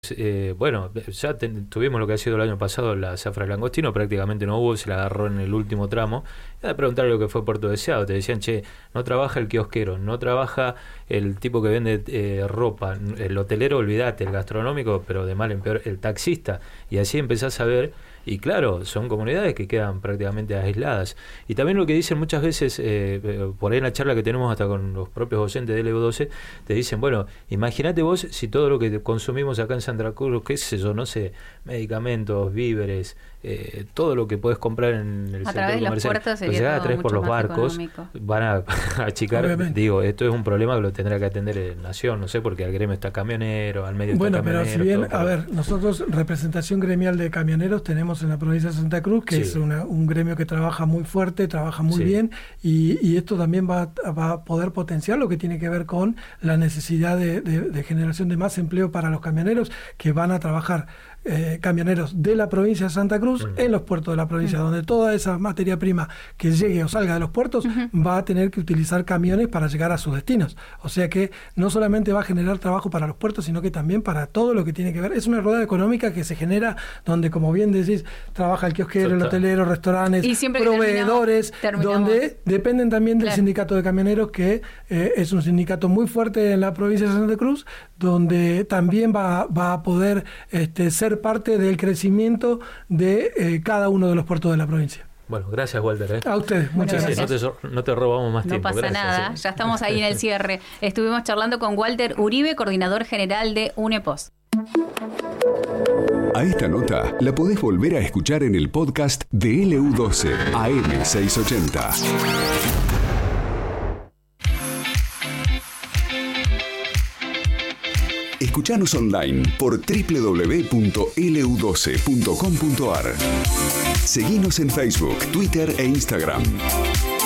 Bueno, ya tuvimos lo que ha sido el año pasado la zafra del langostino, prácticamente no hubo, se la agarró en el último tramo. Era de preguntar lo que fue Puerto Deseado, te decían, che, no trabaja el kiosquero, no trabaja el tipo que vende ropa, el hotelero, olvídate, el gastronómico, pero de mal en peor, el taxista, y así empezás a ver. Y claro, son comunidades que quedan prácticamente aisladas. Y también lo que dicen muchas veces, por ahí en la charla que tenemos hasta con los propios docentes del EU12, te dicen, bueno, imagínate vos si todo lo que consumimos acá en Santa Cruz, qué sé yo, no sé, medicamentos, víveres, todo lo que podés comprar en el sector comercial, pues llega a traer por los barcos, van a achicar. Obviamente. Digo, esto es un problema que lo tendrá que atender Nación, no sé, porque al gremio está camionero, al medio está camionero. Bueno, pero si bien, a ver, nosotros, representación gremial de camioneros, tenemos en la provincia de Santa Cruz, que es un gremio que trabaja muy fuerte, trabaja muy bien, y esto también va a poder potenciar lo que tiene que ver con la necesidad de generación de más empleo para los camioneros que van a trabajar. Camioneros de la provincia de Santa Cruz en los puertos de la provincia, donde toda esa materia prima que llegue o salga de los puertos va a tener que utilizar camiones para llegar a sus destinos. O sea que no solamente va a generar trabajo para los puertos, sino que también para todo lo que tiene que ver. Es una rueda económica que se genera donde, como bien decís, trabaja el kiosquero, el hotelero, restaurantes, proveedores, donde dependen también del sindicato de camioneros, que es un sindicato muy fuerte en la provincia de Santa Cruz, donde también va a poder ser parte del crecimiento de cada uno de los puertos de la provincia. Bueno, gracias, Walter. A ustedes, muchas gracias. No te robamos más tiempo. No pasa nada, ya estamos ahí en el cierre. Estuvimos charlando con Walter Uribe, coordinador general de UNEPOS. A esta nota la podés volver a escuchar en el podcast de LU12 AM680. Escuchanos online por www.lu12.com.ar. Seguinos en Facebook, Twitter e Instagram.